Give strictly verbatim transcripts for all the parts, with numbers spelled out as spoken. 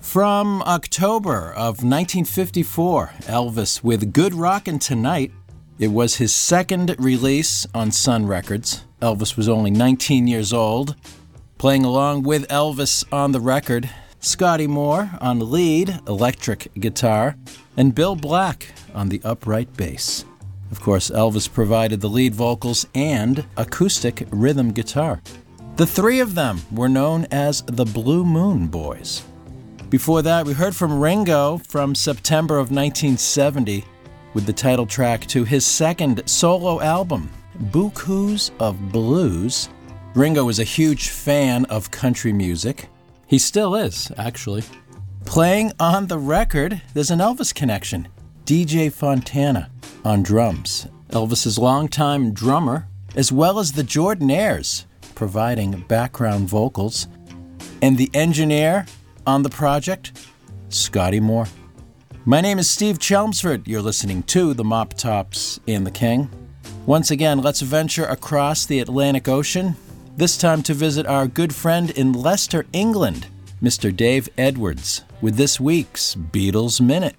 From October of nineteen fifty-four, Elvis with Good Rockin' Tonight. It was his second release on Sun Records. Elvis was only nineteen years old. Playing along with Elvis on the record, Scotty Moore on the lead, electric guitar, and Bill Black on the upright bass. Of course, Elvis provided the lead vocals and acoustic rhythm guitar. The three of them were known as the Blue Moon Boys. Before that, we heard from Ringo from September of nineteen seventy with the title track to his second solo album, Bukus of Blues. Ringo was a huge fan of country music. He still is, actually. Playing on the record, there's an Elvis connection. D J Fontana on drums. Elvis's longtime drummer, as well as the Jordanaires, providing background vocals. And the engineer on the project, Scotty Moore. My name is Steve Chelmsford. You're listening to the Mop Tops and the King. Once again, let's venture across the Atlantic Ocean, this time to visit our good friend in Leicester, England, Mister Dave Edwards, with this week's Beatles Minute.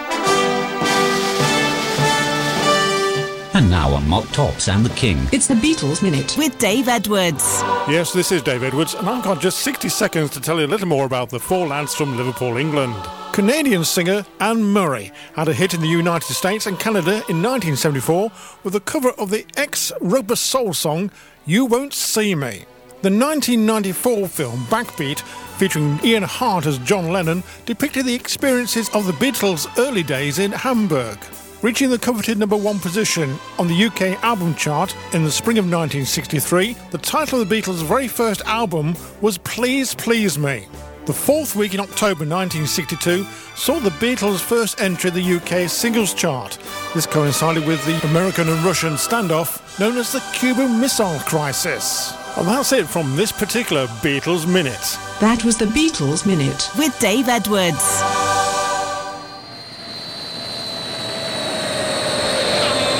And now on Mop Tops and the King, it's the Beatles Minute with Dave Edwards. Yes, this is Dave Edwards, and I've got just sixty seconds to tell you a little more about the four lads from Liverpool, England. Canadian singer Anne Murray had a hit in the United States and Canada in nineteen seventy-four with a cover of the ex-Roper Soul song, You Won't See Me. The nineteen ninety-four film Backbeat, featuring Ian Hart as John Lennon, depicted the experiences of the Beatles' early days in Hamburg. Reaching the coveted number one position on the U K album chart in the spring of nineteen sixty-three, the title of the Beatles' very first album was Please Please Me. The fourth week in October nineteen sixty-two saw the Beatles' first entry the U K singles chart. This coincided with the American and Russian standoff known as the Cuban Missile Crisis. And that's it from this particular Beatles Minute. That was the Beatles Minute with Dave Edwards.